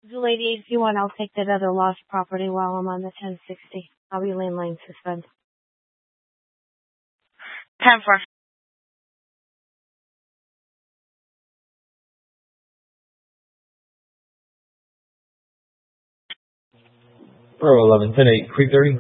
Lady, if you want, I'll take that other lost property while I'm on the 1060. I'll be lane suspend. 10-4. Bro, 11, 10, 8, creep 30.